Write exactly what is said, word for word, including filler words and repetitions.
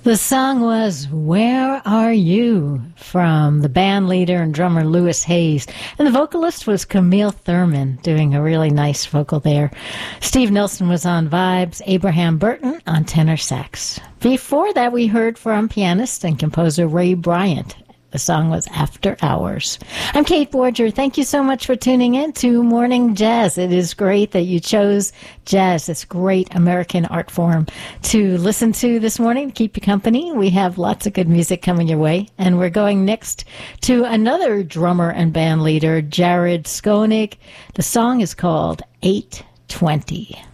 The song was Where Are You from the band leader and drummer Louis Hayes. And the vocalist was Camille Thurman, doing a really nice vocal there. Steve Nelson was on vibes, Abraham Burton on tenor sax. Before that, we heard from pianist and composer Ray Bryant. The song was After Hours. I'm Kate Borger. Thank you so much for tuning in to Morning Jazz. It is great that you chose jazz, this great American art form, to listen to this morning, to keep you company. We have lots of good music coming your way. And we're going next to another drummer and band leader, Jared Skoenig. The song is called eight twenty.